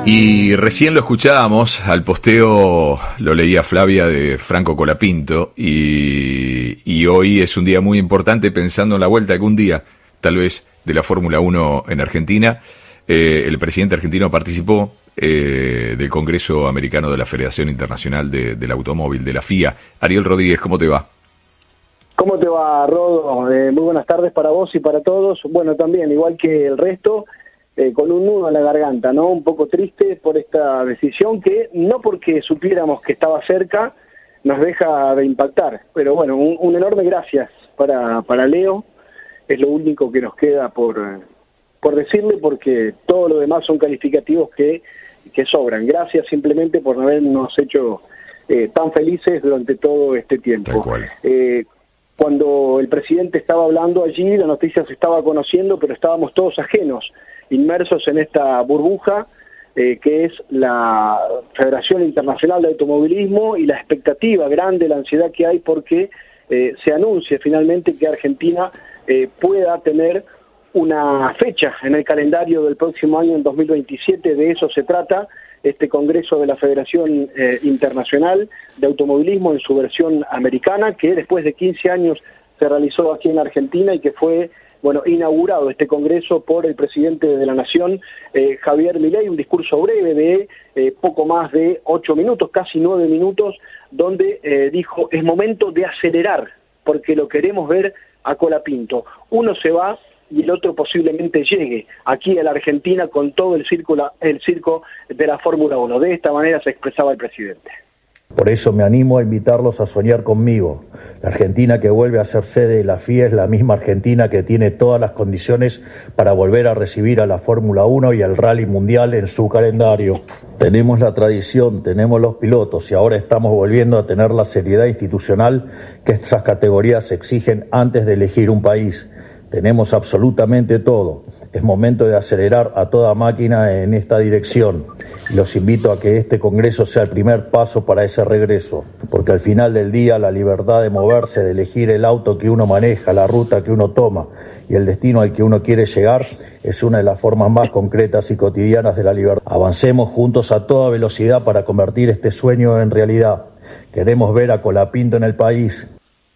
Y recién lo escuchábamos, al posteo lo leía Flavia de Franco Colapinto, y hoy es un día muy importante pensando en la vuelta algún día, tal vez, de la Fórmula 1 en Argentina. El presidente argentino participó del Congreso Americano de la Federación Internacional del Automóvil, de la FIA. Ariel Rodríguez, ¿cómo te va? ¿Cómo te va, Rodo? Muy buenas tardes para vos y para todos. Bueno, también, igual que el resto, con un nudo en la garganta, ¿no? Un poco triste por esta decisión que, no porque supiéramos que estaba cerca, nos deja de impactar. Pero bueno, un enorme gracias para Leo. Es lo único que nos queda por decirle, porque todo lo demás son calificativos que sobran. Gracias simplemente por habernos hecho tan felices durante todo este tiempo. Tal cual. Cuando el presidente estaba hablando allí, la noticia se estaba conociendo, pero estábamos todos ajenos, inmersos en esta burbuja que es la Federación Internacional de Automovilismo, y la expectativa grande, la ansiedad que hay porque se anuncie finalmente que Argentina pueda tener una fecha en el calendario del próximo año, en 2027. De eso se trata este Congreso de la Federación Internacional de Automovilismo en su versión americana, que después de 15 años se realizó aquí en Argentina y que fue, bueno, inaugurado este Congreso por el presidente de la Nación, Javier Milei, un discurso breve de poco más de 8 minutos, casi 9 minutos, donde dijo: es momento de acelerar, porque lo queremos ver a Colapinto. Uno se va y el otro posiblemente llegue aquí a la Argentina con todo el circo de la Fórmula 1. De esta manera se expresaba el presidente. Por eso me animo a invitarlos a soñar conmigo. La Argentina que vuelve a ser sede de la FIA es la misma Argentina que tiene todas las condiciones para volver a recibir a la Fórmula 1 y al Rally Mundial en su calendario. Tenemos la tradición, tenemos los pilotos, y ahora estamos volviendo a tener la seriedad institucional que estas categorías exigen antes de elegir un país. Tenemos absolutamente todo. Es momento de acelerar a toda máquina en esta dirección. Y los invito a que este Congreso sea el primer paso para ese regreso. Porque al final del día, la libertad de moverse, de elegir el auto que uno maneja, la ruta que uno toma y el destino al que uno quiere llegar, es una de las formas más concretas y cotidianas de la libertad. Avancemos juntos a toda velocidad para convertir este sueño en realidad. Queremos ver a Colapinto en el país.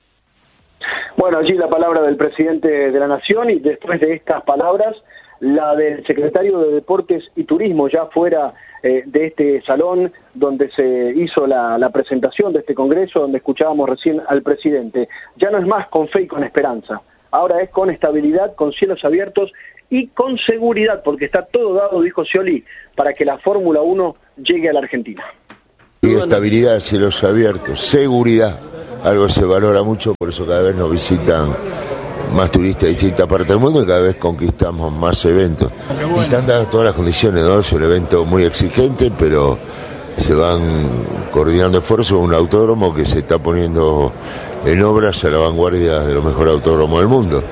Bueno, allí la palabra del presidente de la Nación, y después de estas palabras, la del secretario de Deportes y Turismo, ya fuera de este salón donde se hizo la presentación de este Congreso, donde escuchábamos recién al presidente. Ya no es más con fe y con esperanza, ahora es con estabilidad, con cielos abiertos y con seguridad, porque está todo dado, dijo Scioli, para que la Fórmula 1 llegue a la Argentina. Y estabilidad, cielos abiertos, seguridad, algo se valora mucho, por eso cada vez nos visitan más turistas de distintas partes del mundo y cada vez conquistamos más eventos. Y están dadas todas las condiciones, ¿no? Es un evento muy exigente, pero se van coordinando esfuerzos. Un autódromo que se está poniendo en obras a la vanguardia de los mejores autódromos del mundo.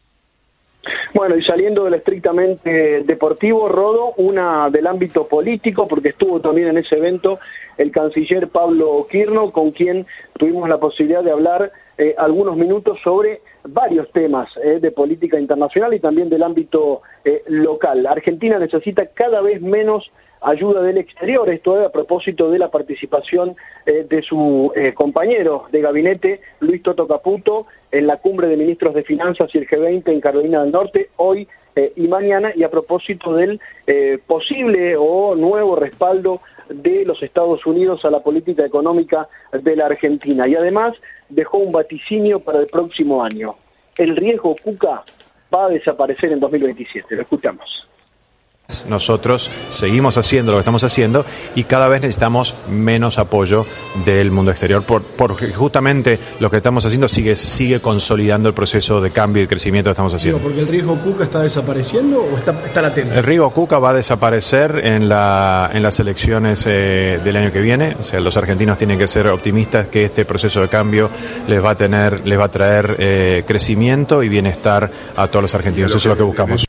Bueno, y saliendo del estrictamente deportivo, Rodo, una del ámbito político, porque estuvo también en ese evento el canciller Pablo Kirno, con quien tuvimos la posibilidad de hablar algunos minutos sobre varios temas de política internacional y también del ámbito local. Argentina necesita cada vez menos ayuda del exterior, esto es a propósito de la participación de su compañero de gabinete, Luis Toto Caputo, en la cumbre de ministros de Finanzas y el G20 en Carolina del Norte, hoy y mañana, y a propósito del posible o nuevo respaldo de los Estados Unidos a la política económica de la Argentina. Y además dejó un vaticinio para el próximo año. El riesgo Cuca va a desaparecer en 2027. Lo escuchamos. Nosotros seguimos haciendo lo que estamos haciendo y cada vez necesitamos menos apoyo del mundo exterior porque justamente lo que estamos haciendo sigue consolidando el proceso de cambio y crecimiento que estamos haciendo. ¿Porque el riesgo Cuca está desapareciendo o está latente? El riesgo Cuca va a desaparecer en las elecciones del año que viene. O sea, los argentinos tienen que ser optimistas que este proceso de cambio les va a traer crecimiento y bienestar a todos los argentinos. Eso es lo que buscamos.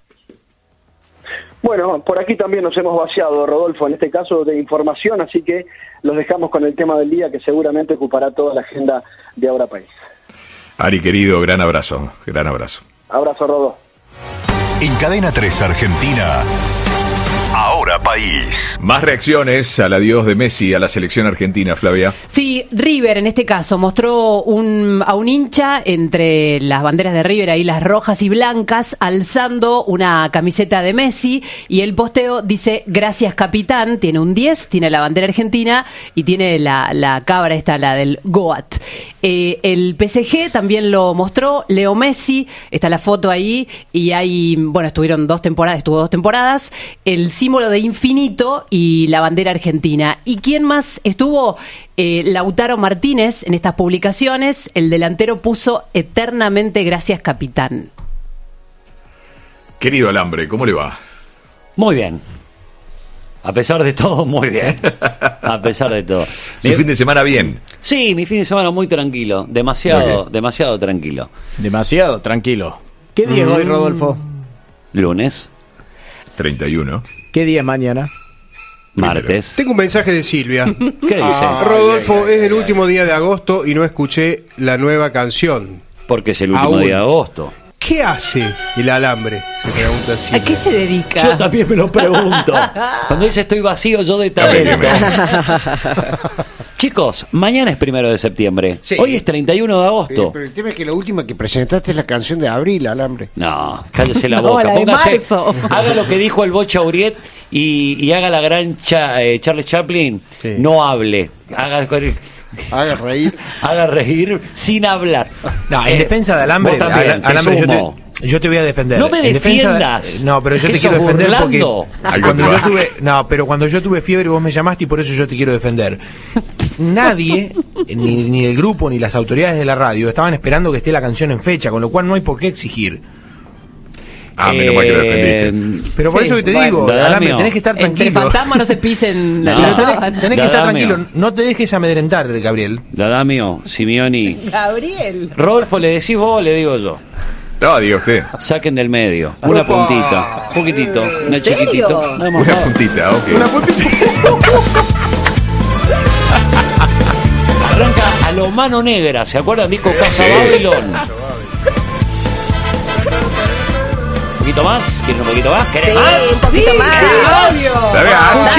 Bueno, por aquí también nos hemos vaciado, Rodolfo, en este caso de información, así que los dejamos con el tema del día que seguramente ocupará toda la agenda de Ahora País. Ari, querido, gran abrazo. Abrazo, Rodolfo. En Cadena 3 Argentina, ahora. Ahora País. Más reacciones al adiós de Messi a la selección argentina, Flavia. Sí, River en este caso mostró a un hincha entre las banderas de River, ahí las rojas y blancas, alzando una camiseta de Messi, y el posteo dice: gracias capitán. Tiene un 10, tiene la bandera argentina y tiene la cabra esta, la del Goat. El PSG también lo mostró, Leo Messi, está la foto ahí, y estuvo 2 temporadas, el símbolo de infinito y la bandera argentina. ¿Y quién más estuvo? Lautaro Martínez. En estas publicaciones el delantero puso eternamente gracias capitán. Querido Alambre, ¿cómo le va? Muy bien. A pesar de todo, muy bien. A pesar de todo. ¿Su fin de semana bien? Sí, mi fin de semana muy tranquilo. Demasiado tranquilo. Demasiado tranquilo. ¿Qué día es hoy, Rodolfo? Lunes. 31. ¿Qué día es mañana? Martes. Tengo un mensaje de Silvia. ¿Qué dice? Rodolfo, es el último día de agosto y no escuché la nueva canción. Porque es el último día de agosto. ¿Qué hace el Alambre? Se pregunta Silvia. ¿A qué se dedica? Yo también me lo pregunto. Cuando dice estoy vacío, yo de talento. Chicos, mañana es 1 de septiembre. Sí. Hoy es 31 de agosto. Pero el tema es que la última que presentaste es la canción de Abril, Alambre. No, cállese la boca. No, la de marzo. Haga lo que dijo el Bocha Uriet y haga la gran Charles Chaplin. Sí. No hable. Haga reír sin hablar. No, en defensa de Alambre, yo te voy a defender. No me defiendas. No, pero yo te quiero defender porque cuando yo tuve fiebre vos me llamaste y por eso yo te quiero defender. Nadie, ni el grupo ni las autoridades de la radio estaban esperando que esté la canción en fecha, con lo cual no hay por qué exigir. Menos mal que lo defendiste. Pero por eso que te digo, Alambre, tenés que estar tranquilo. Entre fantasmas no se pisen tenés que estar tranquilo, no te dejes amedrentar, Gabriel. Dadamio, Simeoni. Gabriel. Rodolfo, ¿le decís vos o le digo yo? No, diga usted. Saquen del medio. Una puntita. Un poquitito. Una chiquitito. Una puntita, ok. Una puntita. Arranca a lo mano negra. ¿Se acuerdan? Disco Casa Babylon. ¿Un poquito más? ¿Quieren un poquito más? ¿Querés más? Un poquito más.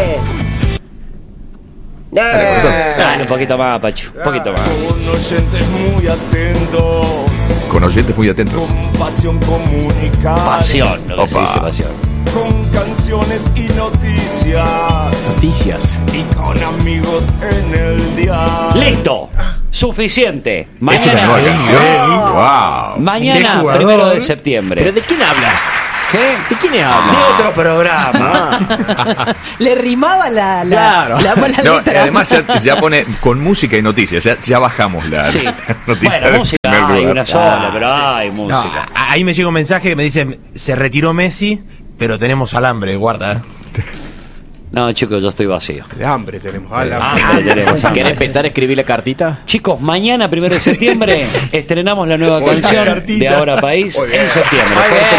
Dale, un poquito más, Pachu. Un poquito más. Con oyentes muy atentos. Con oyentes muy atentos. Con pasión comunicar. Pasión, lo que se dice pasión. Con canciones y noticias. Y con amigos en el dial. ¡Listo! Suficiente. ¿Es una nueva canción? ¡Wow! Mañana, 1 de septiembre. ¿Pero de quién habla? ¿Qué? ¿De quién habla? De otro programa. Le rimaba la letra. Además ya pone con música y noticias. Ya bajamos la noticia. Bueno, música hay una sola, pero hay música. No, ahí me llega un mensaje que me dice: se retiró Messi, pero tenemos Alambre, guarda. No, chicos, yo estoy vacío. De hambre tenemos. ¿Querés empezar a escribir la cartita? Chicos, mañana, 1 de septiembre, estrenamos la nueva canción de Ahora País en septiembre.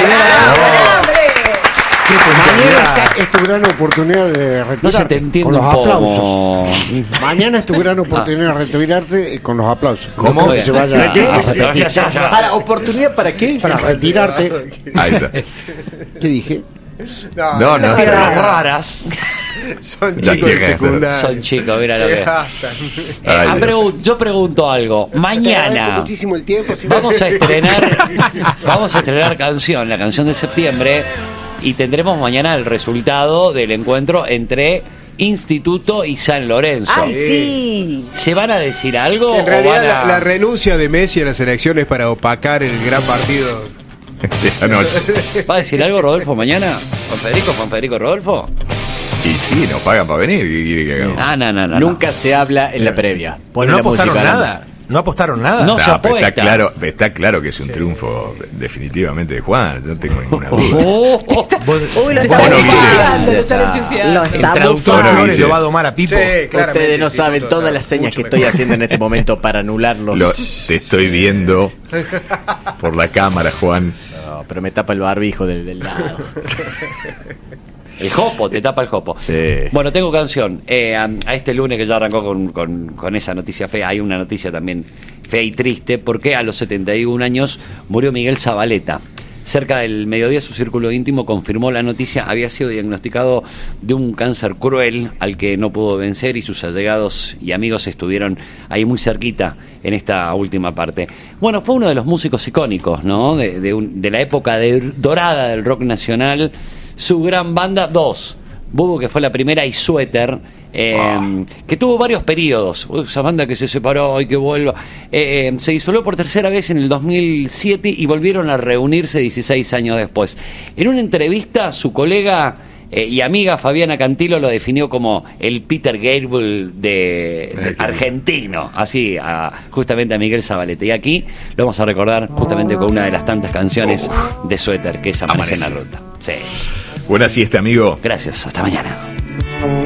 Mañana es tu gran oportunidad de retirarte. No se te entiende con los un poco. aplausos. Mañana es tu gran oportunidad de retirarte con los aplausos. ¿Cómo? No que se vaya a ¿Para oportunidad para qué? Para retirarte. Ahí está. ¿Qué dije? No. Tierras raras. Son chicos de secundaria. Son chicos, mira lo que yo pregunto algo. Mañana vamos a estrenar canción, la canción de septiembre, y tendremos mañana el resultado del encuentro entre Instituto y San Lorenzo. ¡Ay, sí! ¿Se van a decir algo? En realidad la renuncia de Messi a las elecciones para opacar el gran partido de esta noche. ¿Va a decir algo Rodolfo mañana? ¿Juan Federico Rodolfo? Y sí, nos pagan para venir. ¿Qué quiere que hagamos? No. Nunca se habla en la previa. Pues no apostaron nada. ¿No apostaron nada? No se apuesta. Está claro que es un triunfo definitivamente de Juan. Yo no tengo ninguna duda. Uy, lo están ensuciando. El traductor Flores lo va a domar a Pipo. Sí, ustedes no saben todas las señas que estoy haciendo en este momento para anularlos. Te estoy viendo por la cámara, Juan. No, pero me tapa el barbijo del lado. El jopo, te tapa el jopo. Sí. Bueno, tengo canción. A este lunes que ya arrancó con esa noticia fea, hay una noticia también fea y triste, porque a los 71 años murió Miguel Zabaleta. Cerca del mediodía, su círculo íntimo confirmó la noticia. Había sido diagnosticado de un cáncer cruel al que no pudo vencer, y sus allegados y amigos estuvieron ahí muy cerquita en esta última parte. Bueno, fue uno de los músicos icónicos, ¿no? De la época dorada del rock nacional. Su gran banda, dos. Bubu, que fue la primera, y Suéter, que tuvo varios periodos. Esa banda que se separó y que vuelva. Se disolvió por tercera vez en el 2007 y volvieron a reunirse 16 años después. En una entrevista, su colega y amiga Fabiana Cantilo lo definió como el Peter Gabriel de argentino, así justamente a Miguel Zabaleta. Y aquí lo vamos a recordar justamente con una de las tantas canciones de Suéter, que es Amanece en la Ruta. Sí. Buena siesta, amigo. Gracias, hasta mañana.